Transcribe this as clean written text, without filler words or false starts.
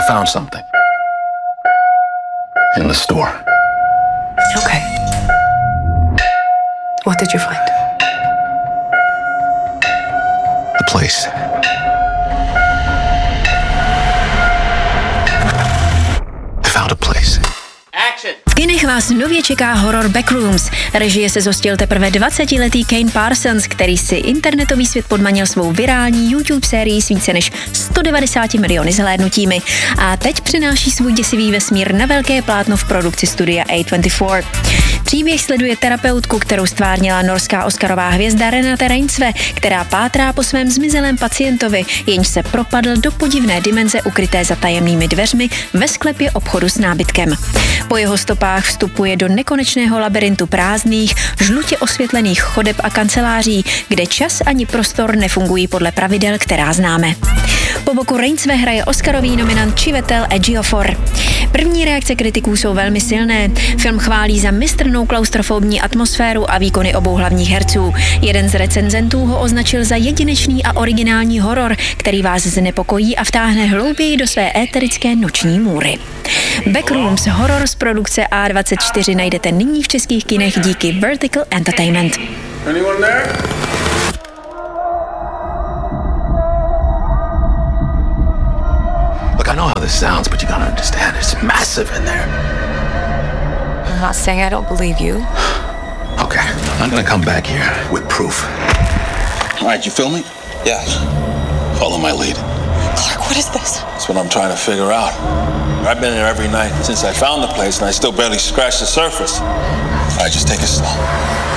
found something. In the store. Okay. What did you find? The place. I found a place. V kinech vás nově čeká horor Backrooms. Režie se zhostil teprve 20letý Kane Parsons, který si internetový svět podmanil svou virální YouTube sérií s více než 190 miliony zhlédnutími. A teď přenáší svůj děsivý vesmír na velké plátno v produkci studia A24. Příběh sleduje terapeutku, kterou stvárnila norská oscarová hvězda Renate Reinsve, která pátrá po svém zmizelém pacientovi, jenž se propadl do podivné dimenze ukryté za tajemnými dveřmi ve sklepě obchodu s nábytkem. Po jeho stopách vstupuje do nekonečného labirintu prázdných, žlutě osvětlených chodeb a kanceláří, kde čas ani prostor nefungují podle pravidel, která známe. Po boku Reinsve hraje oscarový nominant Chiwetel Ejiofor. První reakce kritiků jsou velmi silné. Film chválí za mistrnou klaustrofobní atmosféru a výkony obou hlavních herců. Jeden z recenzentů ho označil za jedinečný a originální horor, který vás znepokojí a vtáhne hlouběji do své éterické noční můry. Backrooms, horor z produkce A24 najdete nyní v českých kinech díky Vertical Entertainment. Anyone there? Look, I know how this sounds, but you gotta understand, it's massive in there. I'm not saying I don't believe you. Okay, I'm gonna come back here with proof. All right, you feel me? Yes. Follow my lead. Clark, what is this? That's what I'm trying to figure out. I've been there every night since I found the place, and I still barely scratched the surface. All right, just take it slow.